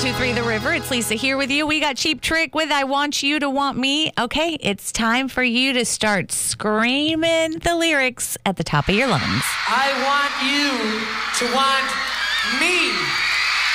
102.3 The River. It's Lisa here with you. We got Cheap Trick with I Want You to Want Me. Okay, it's time for you to start screaming the lyrics at the top of your lungs. I want you to want me.